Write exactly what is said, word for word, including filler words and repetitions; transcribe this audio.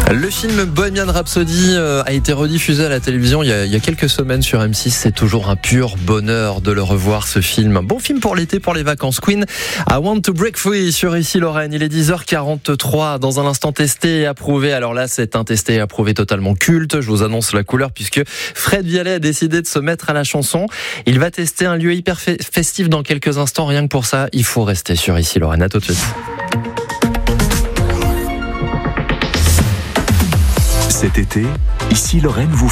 Le film Bohemian Rhapsody a été rediffusé à la télévision il y a, il y a quelques semaines sur M six. C'est toujours un pur bonheur de le revoir, ce film. Un bon film pour l'été, pour les vacances. Queen, I Want to Break Free sur Ici Lorraine. Il est dix heures quarante-trois. Dans un instant, testé et approuvé. Alors là, c'est un testé et approuvé totalement culte. Je vous annonce la couleur puisque Fred Vialet a décidé de se mettre à la chanson. Il va tester un lieu hyper festif dans quelques instants. Rien que pour ça, il faut rester sur Ici Lorraine. À tout de suite. Cet été, Ici Lorraine vous